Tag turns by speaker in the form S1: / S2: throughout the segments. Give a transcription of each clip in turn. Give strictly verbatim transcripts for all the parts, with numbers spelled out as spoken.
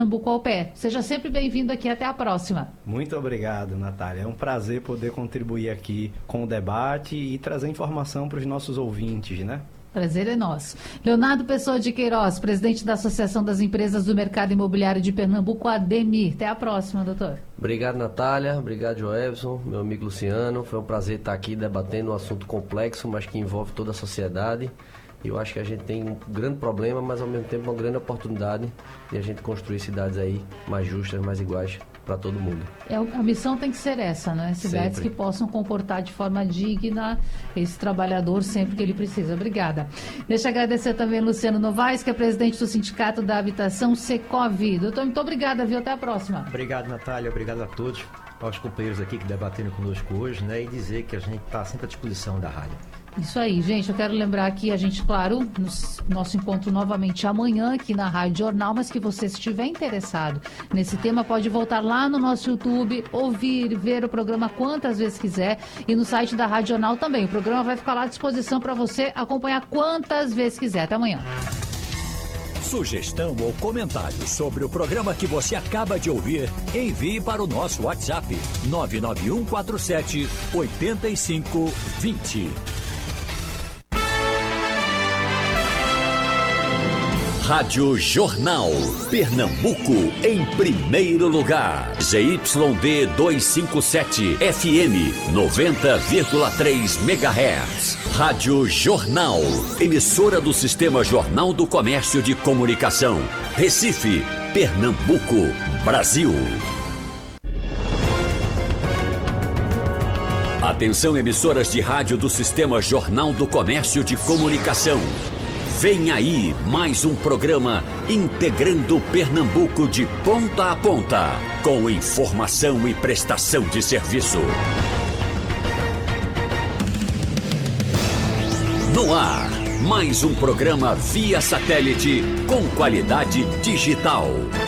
S1: Pernambuco ao pé. Seja sempre bem-vindo aqui, até a próxima.
S2: Muito obrigado, Natália. É um prazer poder contribuir aqui com o debate e trazer informação para os nossos ouvintes, né?
S1: Prazer é nosso. Leonardo Pessoa de Queiroz, presidente da Associação das Empresas do Mercado Imobiliário de Pernambuco, ADEMIR. Até a próxima, doutor.
S3: Obrigado, Natália. Obrigado, Joelson, meu amigo Luciano. Foi um prazer estar aqui debatendo um assunto complexo, mas que envolve toda a sociedade. Eu acho que a gente tem um grande problema, mas ao mesmo tempo uma grande oportunidade de a gente construir cidades aí mais justas, mais iguais para todo mundo.
S1: É, a missão tem que ser essa, né? Cidades
S3: sempre.
S1: que possam comportar de forma digna esse trabalhador sempre que ele precisa. Obrigada. Deixa eu agradecer também Luciano Novaes, que é presidente do Sindicato da Habitação, Secov. Doutor, muito obrigada, viu? Até a próxima.
S4: Obrigado, Natália. Obrigado a todos, aos companheiros aqui que debateram conosco hoje, né? E dizer que a gente está sempre à disposição da rádio.
S1: Isso aí, gente. Eu quero lembrar aqui, a gente, claro, nos, nosso encontro novamente amanhã aqui na Rádio Jornal, mas que você estiver interessado nesse tema, pode voltar lá no nosso YouTube, ouvir, ver o programa quantas vezes quiser e no site da Rádio Jornal também. O programa vai ficar lá à disposição para você acompanhar quantas vezes quiser. Até amanhã.
S5: Sugestão ou comentário sobre o programa que você acaba de ouvir, envie para o nosso WhatsApp nove nove um quatro sete oito cinco dois zero. Rádio Jornal, Pernambuco em primeiro lugar. Z Y D duzentos e cinquenta e sete, F M noventa vírgula três megahertz. Rádio Jornal, emissora do Sistema Jornal do Comércio de Comunicação. Recife, Pernambuco, Brasil. Atenção, emissoras de rádio do Sistema Jornal do Comércio de Comunicação. Vem aí mais um programa integrando Pernambuco de ponta a ponta, com informação e prestação de serviço. No ar, mais um programa via satélite com qualidade digital.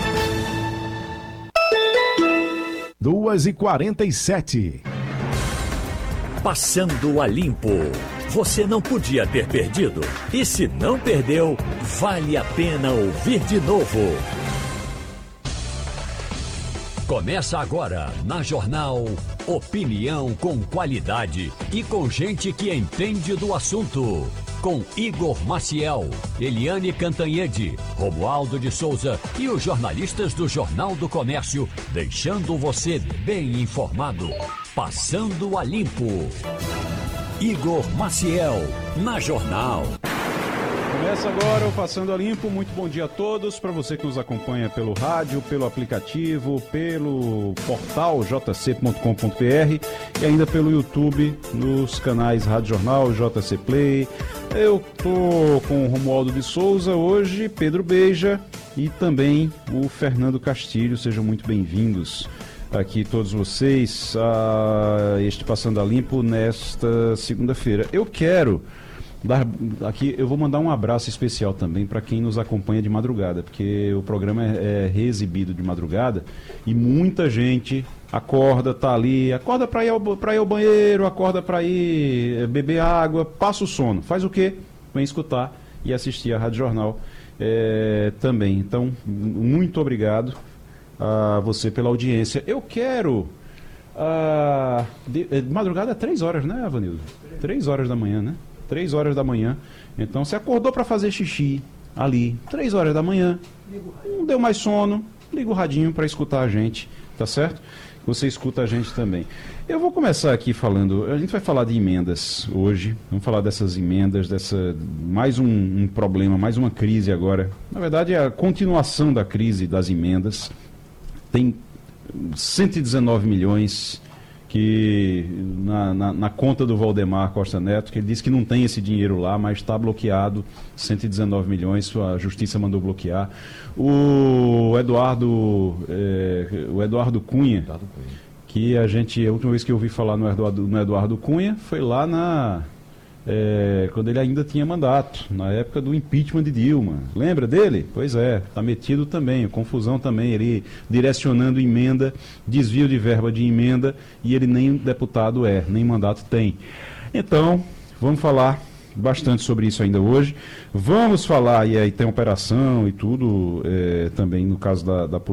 S6: duas e quarenta e sete.
S5: Passando a limpo. Você não podia ter perdido. E se não perdeu, vale a pena ouvir de novo. Começa agora, na Jornal, opinião com qualidade e com gente que entende do assunto. Com Igor Maciel, Eliane Cantanhede, Romualdo de Souza e os jornalistas do Jornal do Comércio, deixando você bem informado. Passando a limpo. Igor Maciel, na Jornal.
S7: Começa agora o Passando a Limpo. Muito bom dia a todos. Para você que nos acompanha pelo rádio, pelo aplicativo, pelo portal j c ponto com ponto b r e ainda pelo YouTube, nos canais Rádio Jornal, J C Play. Eu tô com o Romualdo de Souza hoje, Pedro Beija e também o Fernando Castilho. Sejam muito bem-vindos aqui todos vocês a este Passando a Limpo nesta segunda-feira. Eu quero dar aqui, eu vou mandar um abraço especial também para quem nos acompanha de madrugada, porque o programa é, é reexibido de madrugada e muita gente acorda, tá ali, acorda para ir ao, para ir ao banheiro, acorda para ir beber água, passa o sono. Faz o quê? Vem escutar e assistir a Rádio Jornal é, também. Então, muito obrigado a você pela audiência. Eu quero uh, de, de madrugada é três horas, né, Avanildo? Três horas da manhã, né? Três horas da manhã. Então você acordou para fazer xixi ali, três horas da manhã, não deu mais sono, liga o radinho para escutar a gente, tá certo? Você escuta a gente também. Eu vou começar aqui falando, a gente vai falar de emendas hoje, vamos falar dessas emendas, dessa mais um, um problema, mais uma crise agora. Na verdade é a continuação da crise das emendas. Tem cento e dezenove milhões que na, na, na conta do Valdemar Costa Neto, que ele disse que não tem esse dinheiro lá, mas está bloqueado, cento e dezenove milhões, a Justiça mandou bloquear. O Eduardo, é, o Eduardo Cunha, Eduardo Cunha, que a gente, a última vez que eu ouvi falar no Eduardo, no Eduardo Cunha foi lá na... É, quando ele ainda tinha mandato, na época do impeachment de Dilma. Lembra dele? Pois é, está metido também, confusão também, ele direcionando emenda, desvio de verba de emenda, e ele nem deputado é, nem mandato tem. Então, vamos falar bastante sobre isso ainda hoje. Vamos falar, e aí tem operação e tudo, é, também no caso da, da